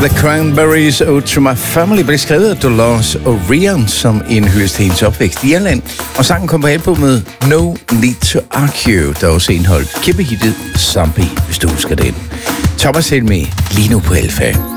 The Cranberries Ode to My Family blev skrevet af Dolores O'Riordan som en hyldest til hendes opvækst i Irland, og sangen kom på albumet No Need to Argue, der også indeholdt kæmpehittet Zombie, hvis du husker den. Thomas Helmig, lige nu på Alfa.